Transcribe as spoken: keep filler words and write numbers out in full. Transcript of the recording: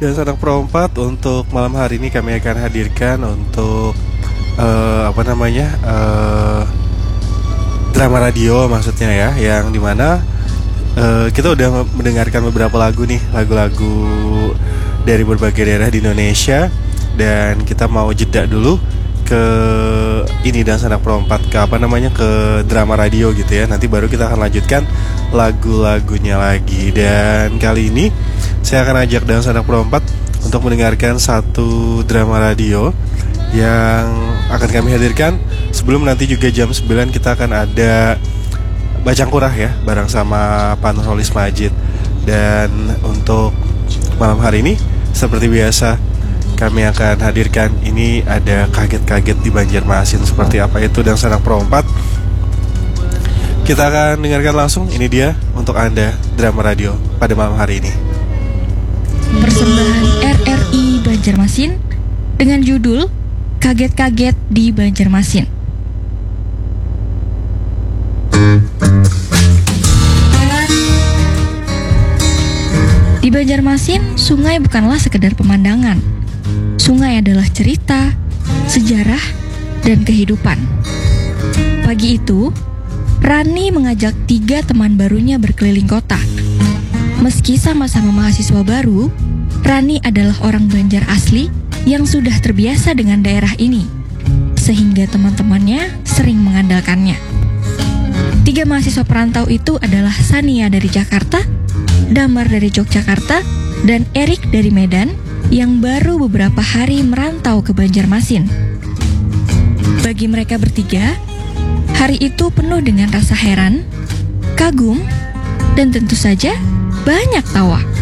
Dan Sanak Pro empat untuk malam hari ini kami akan hadirkan untuk uh, apa namanya uh, drama radio maksudnya ya, yang dimana uh, kita udah mendengarkan beberapa lagu nih, lagu-lagu dari berbagai daerah di Indonesia, dan kita mau jeda dulu ke ini dan Sanak Pro empat ke apa namanya ke drama radio gitu ya. Nanti baru kita akan lanjutkan lagu-lagunya lagi. Dan kali ini saya akan ajak dan Sanak Pro empat untuk mendengarkan satu drama radio yang akan kami hadirkan. Sebelum nanti juga jam sembilan kita akan ada Bacang Kurah ya, bareng sama Pak Nurholis Majid. Dan untuk malam hari ini seperti biasa kami akan hadirkan ini ada kaget-kaget di Banjarmasin. Seperti apa itu dan Sanak Pro empat, kita akan dengarkan langsung. Ini dia untuk Anda drama radio pada malam hari ini. Persembahan R R I Banjarmasin dengan judul Kaget-kaget di Banjarmasin. Di Banjarmasin, sungai bukanlah sekedar pemandangan. Sungai adalah cerita, sejarah, dan kehidupan. Pagi itu, Rani mengajak tiga teman barunya berkeliling kota. Meski sama-sama mahasiswa baru, Rani adalah orang Banjar asli yang sudah terbiasa dengan daerah ini, sehingga teman-temannya sering mengandalkannya. Tiga mahasiswa perantau itu adalah Sania dari Jakarta, Damar dari Yogyakarta, dan Erik dari Medan yang baru beberapa hari merantau ke Banjarmasin. Bagi mereka bertiga, hari itu penuh dengan rasa heran, kagum, dan tentu saja banyak tawa.